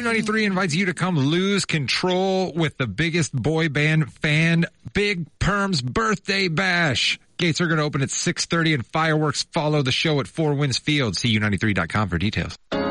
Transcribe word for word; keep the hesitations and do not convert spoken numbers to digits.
ninety-three invites you to come lose control with the biggest boy band fan, Big Perm's Birthday Bash. Gates are going to open at six thirty and fireworks follow the show at Four Winds Field. See U ninety-three dot com for details.